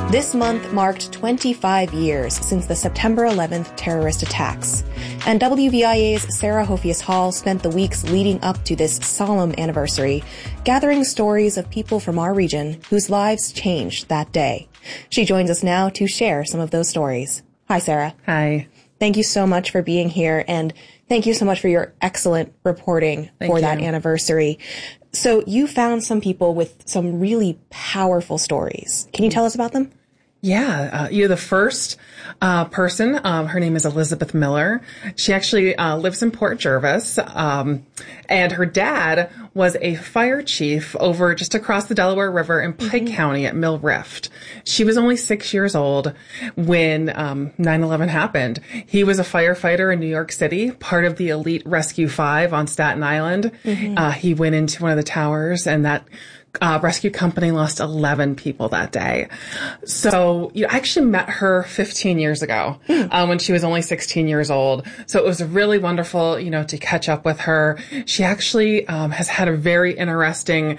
This month marked 25 years since the September 11th terrorist attacks, and WVIA's Sarah Hofias Hall spent the weeks leading up to this solemn anniversary gathering stories of people from our region whose lives changed that day. She joins us now to share some of those stories. Hi, Sarah. Hi. Thank you so much for being here, and thank you so much for your excellent reporting for that anniversary. So you found some people with some really powerful stories. Can you tell us about them? Yeah, you're the first person. Her name is Elizabeth Miller. She actually lives in Port Jervis, and her dad was a fire chief over just across the Delaware River in Pike County at Mill Rift. She was only 6 years old when 9/11 happened. He was a firefighter in New York City, part of the elite Rescue 5 on Staten Island. He went into one of the towers, and that rescue company lost 11 people that day. So I actually met her 15 years ago when she was only 16 years old. So it was really wonderful, to catch up with her. She actually has had a very interesting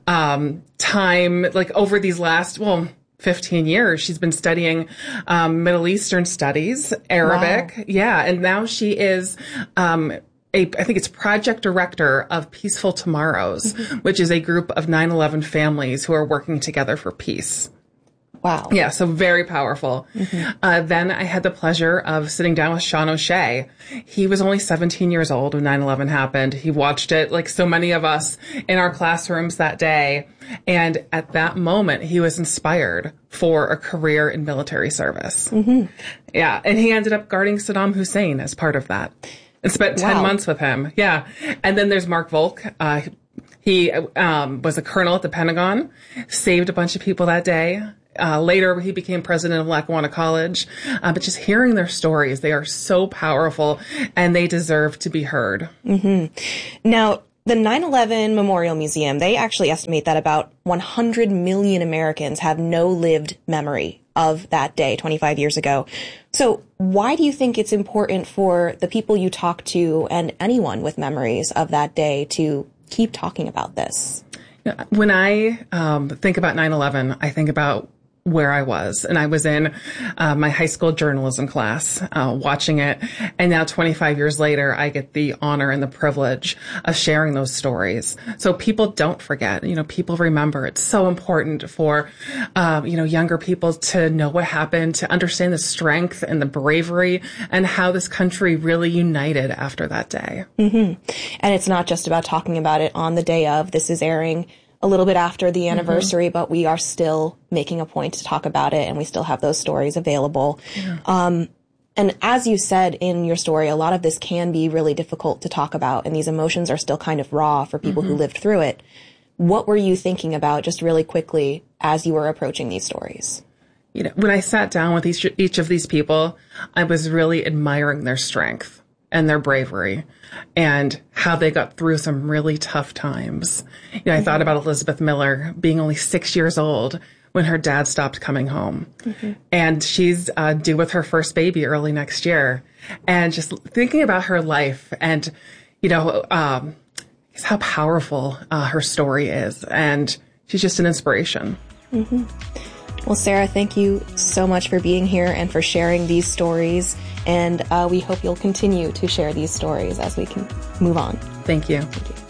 time, like over these last, 15 years. She's been studying Middle Eastern studies, Arabic. Wow. Yeah. And now she is I think it's project director of Peaceful Tomorrows, which is a group of 9/11 families who are working together for peace. Wow. Yeah, so very powerful. Then I had the pleasure of sitting down with Sean O'Shea. He was only 17 years old when 9/11 happened. He watched it like so many of us in our classrooms that day. And at that moment, he was inspired for a career in military service. Yeah, and he ended up guarding Saddam Hussein as part of that. And spent 10 months with him. Yeah. And then there's Mark Volk. He was a colonel at the Pentagon, saved a bunch of people that day. Later, he became president of Lackawanna College. But just hearing their stories, they are so powerful, and they deserve to be heard. Now, the 9/11 Memorial Museum, they actually estimate that about 100 million Americans have no lived memory of that day 25 years ago. So why do you think it's important for the people you talk to and anyone with memories of that day to keep talking about this? When I think about 9/11, I think about where I was. And I was in my high school journalism class watching it. And now 25 years later, I get the honor and the privilege of sharing those stories. So people don't forget, people remember. It's so important for, younger people to know what happened, to understand the strength and the bravery and how this country really united after that day. And it's not just about talking about it on the day of. This is airing a little bit after the anniversary, but we are still making a point to talk about it, and we still have those stories available. And as you said in your story, a lot of this can be really difficult to talk about, and these emotions are still kind of raw for people who lived through it. What were you thinking about, just really quickly, as you were approaching these stories? When I sat down with each of these people, I was really admiring their strength and their bravery and how they got through some really tough times. I thought about Elizabeth Miller being only 6 years old when her dad stopped coming home. And she's due with her first baby early next year. And just thinking about her life and, how powerful her story is. And she's just an inspiration. Well, Sarah, thank you so much for being here and for sharing these stories. And we hope you'll continue to share these stories as we can move on. Thank you. Thank you.